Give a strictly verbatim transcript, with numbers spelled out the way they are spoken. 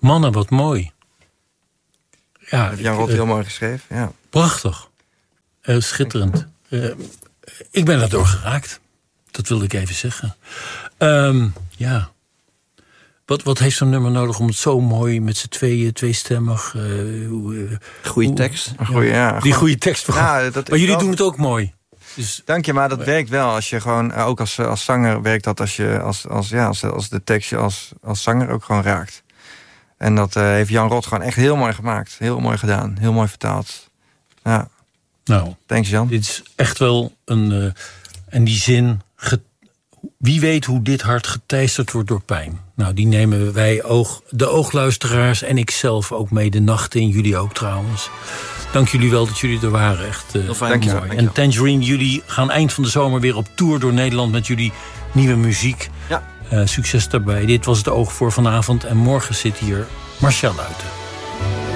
Mannen, wat mooi. Ja, dat Jan Rot uh, heel mooi geschreven, ja. Prachtig. Uh, schitterend. Uh, ik ben daardoor geraakt. Dat wilde ik even zeggen. Um, ja. Wat, wat heeft zo'n nummer nodig om het zo mooi met z'n tweeën, tweestemmig... Uh, uh, goeie tekst. Ja, goeie, ja, die goede tekst. Ja, dat maar jullie wel... doen het ook mooi. Dus, Dank je, maar dat werkt wel. Als je gewoon, ook als, als zanger werkt dat als, je, als, als, ja, als, als de tekst je als, als zanger ook gewoon raakt. En dat uh, heeft Jan Rot gewoon echt heel mooi gemaakt. Heel mooi gedaan. Heel mooi vertaald. Ja. Nou, thanks Jan. Dit is echt wel een... Uh, en die zin... Get, wie weet hoe dit hart geteisterd wordt door pijn. Nou, die nemen wij, oog, de oogluisteraars en ik zelf ook mee de nacht in. Jullie ook trouwens. Dank jullie wel dat jullie er waren. Echt uh, fijn, mooi. Dank en Tangerine, jullie gaan eind van de zomer weer op tour door Nederland met jullie nieuwe muziek. Ja. Uh, succes daarbij. Dit was het Oog voor vanavond. En morgen zit hier Marcel Luiten.